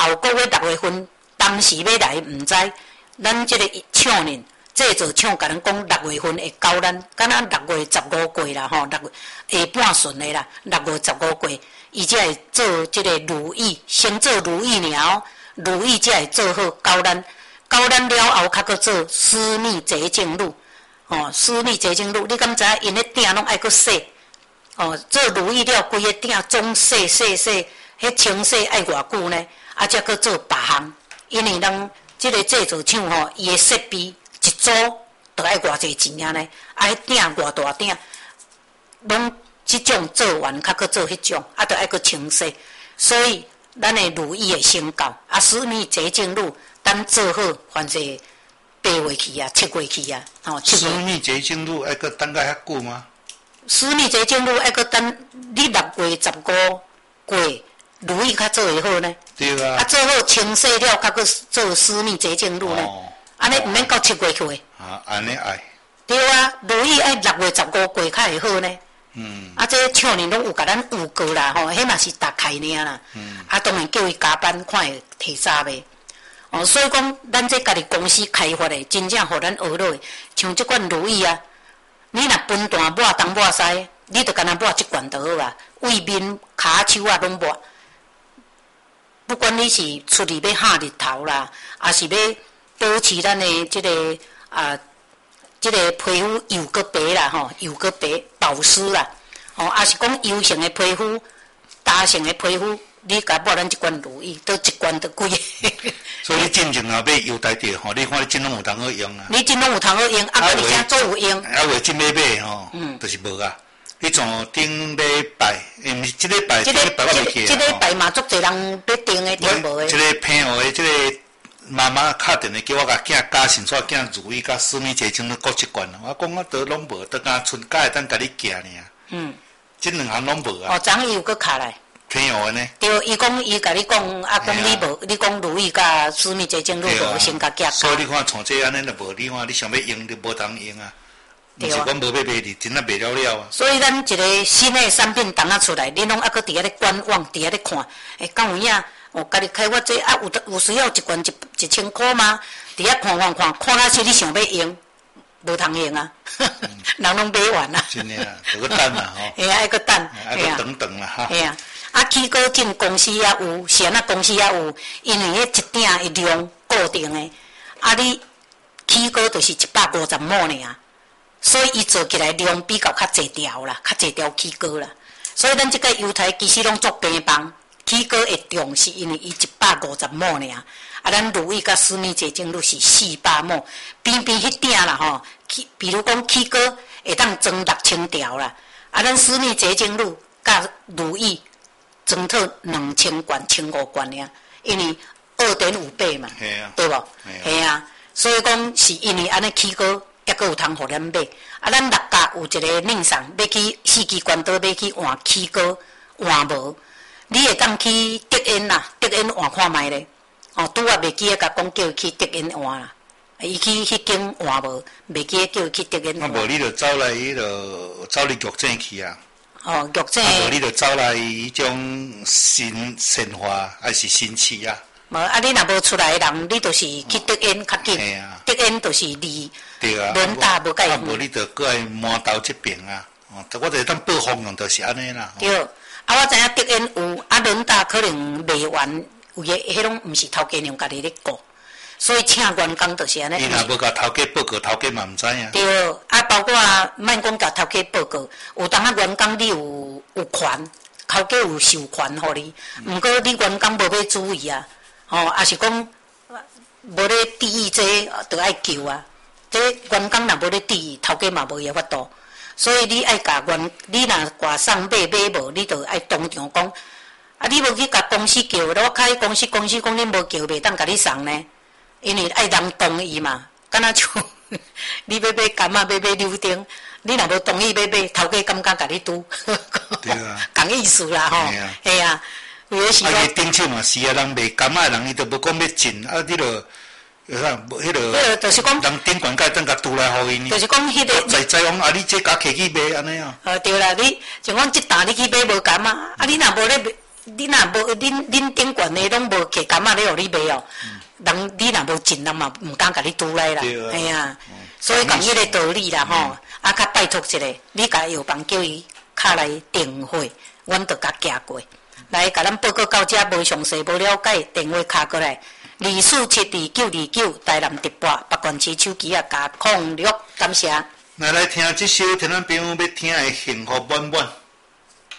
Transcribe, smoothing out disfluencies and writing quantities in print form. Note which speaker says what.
Speaker 1: 后个月6月份，当时要来毋知，咱即个厂呢，制作厂甲咱讲6月份会交咱，敢若6月15过啦吼，6月下半旬的啦，6月15过，伊才会做即个如意，先做如意尔哦，如意才会做好交咱，交咱了后，较搁做私密洁净露，哦，私密洁净露，你敢知影？因咧鼎拢爱搁洗，哦，做如意了，规个鼎总洗，迄清洗爱偌久呢？啊，才搁做别项，因为咱即个制作厂吼，伊的设备一组就爱偌济钱啊呢？啊，迄鼎偌大鼎，拢即种做完，较搁做迄种，啊，就爱搁清洗，所以咱的如意会先到，啊，私密洁净露，咱做好，反正8月去啊，7月去啊，吼，
Speaker 2: 私密洁净露爱搁等个遐久吗？
Speaker 1: 私密洁净露爱搁等你6月15过。如意较做会好呢，
Speaker 2: 对啊。
Speaker 1: 啊，做好清洗了，较搁做私密洁净露呢。安尼毋免到7月去。
Speaker 2: 啊，安尼爱。
Speaker 1: 对啊，如意爱6月15过较会好呢。啊，这厂里拢有甲咱有过啦吼，迄嘛是大开尔啦。啊，当然叫伊加班，看会提早袂。哦，所以讲，咱这家己公司开发的，真正互咱学落的，像即款如意啊，你若分段抹东抹西，你着干那抹一罐就好啊，胃面、骹手啊拢抹。不管你是出去要下日头啦，还是要保持咱的即个即个皮肤油搁白啦吼，油搁白保湿啦，哦，还是讲油性的皮肤、干性的皮肤，你甲抹咱一罐如意，都一罐都贵。
Speaker 2: 所以你真正若买油台地吼，你看你真拢有通好用啊。
Speaker 1: 你真拢有通好用，啊，而且做有用。
Speaker 2: 啊，为真要买吼，就是无啊。迄种顶礼拜，毋是即礼拜，即礼拜我袂去啊。
Speaker 1: 即礼拜嘛，足侪人要订的，订无的。
Speaker 2: 即个朋友的，即个妈妈敲电话叫我甲囝加先煞囝如意甲私密洁净露各一罐，我讲我都拢无，都敢剩假会当甲你寄尔。即两项拢无啊。
Speaker 1: 哦，昨伊有搁敲来。
Speaker 2: 朋友的呢？
Speaker 1: 对，伊讲伊甲你讲，啊，讲你无，你讲如意甲私密洁净露无先甲寄。
Speaker 2: 所以你看像这安尼就无，你看你想要用就无通用啊。毋是讲无要卖你，真啊卖了了啊！
Speaker 1: 所以咱一个新的产品当啊出来，你拢还搁伫遐咧观望，伫遐咧看，敢有影？哦，家己开发这啊有需要一罐1000块吗？伫遐看啊是你想要用，无通用啊！人拢买完啊！
Speaker 2: 真诶啊，就搁等啊吼！
Speaker 1: 哎呀，还搁等，
Speaker 2: 还搁等啦哈！
Speaker 1: 哎呀，啊起高进公司也有，是那公司也有，因为迄一鼎的量固定的，啊你起高就是150亩尔。所以伊做起来量比较侪条啦，较侪条起膏啦。所以咱即个油台其实拢做平房，起膏会重是因为伊150亩尔，啊，咱如意甲私密洁净露是400亩，边边迄鼎啦吼，比如讲起膏会当装6000条啦，啊，咱私密洁净露甲如意装套2000罐、1500罐尔，因为2.5倍嘛，对无？系啊，所以讲是因为安尼起膏。抑阁有通互咱买，啊，咱6家有一个令上要去四季关岛要去换起膏换无，你会当去德恩啦，德恩换看觅咧，哦，拄啊袂记甲讲叫伊去德恩换啦，伊去迄间换无，袂记叫伊去德恩换。
Speaker 2: 啊，无你着走来迄落走入药店去啊。
Speaker 1: 哦，药店。啊，
Speaker 2: 无你着走来迄种鲜花还是新市啊。
Speaker 1: 无啊，你若无出来的人，你就是去德恩较紧，德恩就是离。
Speaker 2: 对啊，
Speaker 1: 轮大无介。
Speaker 2: 啊，无你着过来满头这边啊，哦，我就当报方用，就是安尼啦。
Speaker 1: 对，啊，我知影德恩有，啊，轮大可能卖完，有诶，迄拢毋是头家娘家己咧顾，所以请员工就是安尼。
Speaker 2: 伊若无甲头家报告，头家嘛毋知影。
Speaker 1: 对，啊，包括莫讲甲头家报告，有当啊员工你有权，头家有授权互你，毋过你员工无要注意啊，吼，也是讲无咧注意这，着爱救啊。这员工若无咧注意，头家嘛无伊法度，所以你爱甲你若挂送买无，你着爱当场讲。啊，你无去甲公司叫，我开公司讲你无叫，袂当甲你送呢，因为爱人同意嘛。敢若像你要买柑仔，要买柳丁，你若无同意要买，头家感觉甲你拄，
Speaker 2: 对啊，
Speaker 1: 共意思啦吼，系啊，有诶时候。
Speaker 2: 啊，伊顶手嘛是啊，人卖柑仔人伊都无讲要进，啊，你着。迄个，
Speaker 1: 就是讲，
Speaker 2: 人顶管界等甲拄来互因。
Speaker 1: 就是讲，迄个。
Speaker 2: 在讲啊，你这家客去买安尼啊？
Speaker 1: 对啦，你像讲即担你去买无柑啊，啊你若无咧， 你若无恁顶悬的拢无摕柑仔咧，互你卖哦。人你若无进，人嘛毋敢甲你拄来啦。哎呀，所以讲迄个道理啦吼，啊，较拜托一下，你甲药房叫伊敲来电话，阮着甲寄过来，甲咱报告到遮无详细无了解，电话敲过来，24722929台南直播，北关市手机啊加06，感谢。
Speaker 2: 来听这首，听咱朋友要听的幸福满满。